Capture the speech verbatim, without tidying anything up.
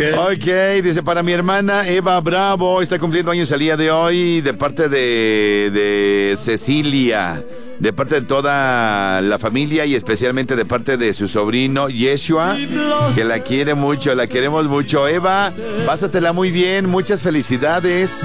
Ok, dice, para mi hermana Eva Bravo, está cumpliendo años el día de hoy, de parte de, de Cecilia, de parte de toda la familia y especialmente de parte de su sobrino Yeshua, que la quiere mucho, la queremos mucho. Eva, pásatela muy bien, muchas felicidades.